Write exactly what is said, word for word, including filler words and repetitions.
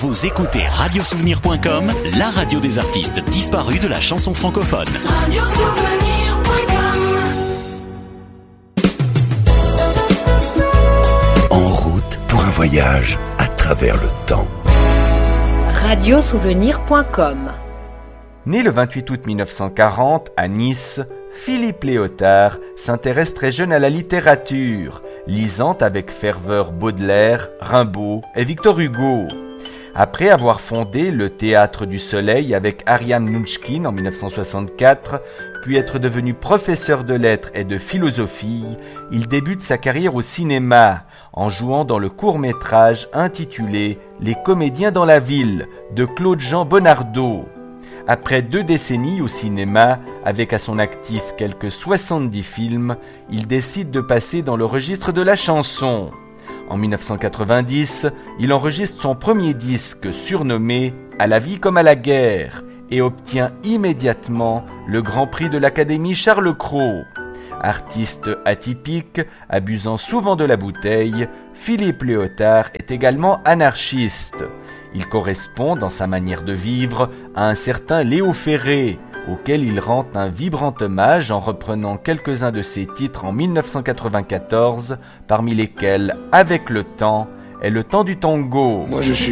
Vous écoutez radio souvenir point com, la radio des artistes disparus de la chanson francophone. radio souvenir point com. En route pour un voyage à travers le temps. radio souvenir point com. Né le vingt-huit août mille neuf cent quarante à Nice, Philippe Léotard s'intéresse très jeune à la littérature, lisant avec ferveur Baudelaire, Rimbaud et Victor Hugo. Après avoir fondé le Théâtre du Soleil avec Ariane Mnouchkine en mille neuf cent soixante-quatre, puis être devenu professeur de lettres et de philosophie, il débute sa carrière au cinéma en jouant dans le court-métrage intitulé « Les comédiens dans la ville » de Claude-Jean Bonnardaud. Après deux décennies au cinéma, avec à son actif quelques soixante-dix films, il décide de passer dans le registre de la chanson. En mille neuf cent quatre-vingt-dix, il enregistre son premier disque surnommé « À la vie comme à la guerre » et obtient immédiatement le Grand Prix de l'Académie Charles Cros. Artiste atypique, abusant souvent de la bouteille, Philippe Léotard est également anarchiste. Il correspond dans sa manière de vivre à un certain Léo Ferré, auquel il rend un vibrant hommage en reprenant quelques-uns de ses titres en mille neuf cent quatre-vingt-quatorze, parmi lesquels « Avec le temps » et « Le temps du tango ». Moi je suis